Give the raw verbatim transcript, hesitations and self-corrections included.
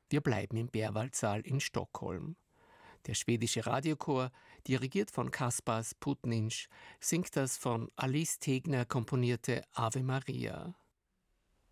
Wir bleiben im Berwaldsaal in Stockholm. Der schwedische Radiochor, dirigiert von Kaspars Putninch, singt das von Alice Tegner komponierte Ave Maria.